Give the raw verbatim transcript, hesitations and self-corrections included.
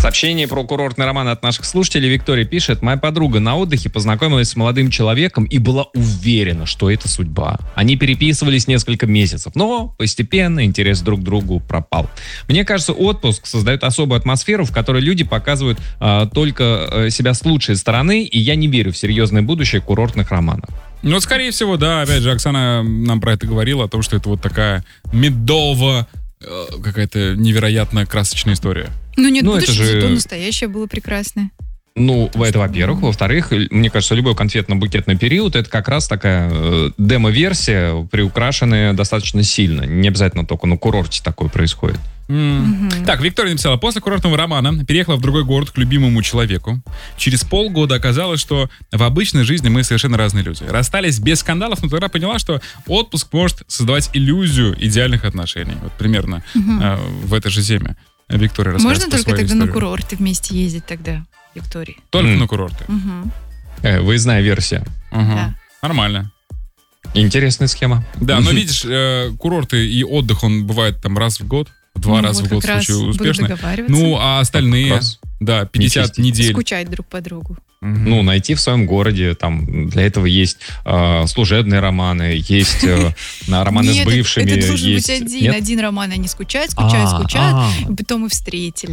Сообщение про курортный роман от наших слушателей. Виктория пишет: моя подруга на отдыхе познакомилась с молодым человеком и была уверена, что это судьба. Они переписывались несколько месяцев, но постепенно интерес друг к другу пропал. Мне кажется, отпуск создает особую атмосферу, в которой люди показывают а, только а, себя с лучшей стороны, и я не верю в серьезное будущее курортных романов. Ну, скорее всего, да. Опять же, Оксана нам про это говорила, о том, что это вот такая медово э, какая-то невероятно красочная история. Ну нет, Ну, будущее, это же- зато настоящее было прекрасное. Ну, это во-первых. Во-вторых, мне кажется, любой конфетно-букетный период — это как раз такая э, демо-версия, приукрашенная достаточно сильно. Не обязательно только на курорте такое происходит. М. Так, Виктория написала: после курортного романа переехала в другой город к любимому человеку. Через полгода оказалось, что в обычной жизни мы совершенно разные люди. Расстались без скандалов, но тогда поняла, что отпуск может создавать иллюзию идеальных отношений. Вот примерно э, в этой же теме. Виктория рассказывает Можно про только свою тогда на историю. курорты вместе ездить тогда, Виктория? Только М. на курорты. Мгм. Э, выездная версия. Ага. Да. Нормально. Интересная схема. Да, но видишь, э, курорты и отдых, он бывает там раз в год, два Ну, раза вот в год в как раз случае буду успешно. договариваться. Ну, а остальные, Как раз. да, пятьдесят Не недель. Скучать друг по другу. Мгм. Ну, найти в своем городе, там, для этого есть э, служебные романы, есть э, на- романы Нет, с бывшими. это, это должен есть... быть один, Нет? один роман. Они скучают, скучают, А, скучают, а. и потом и встретились.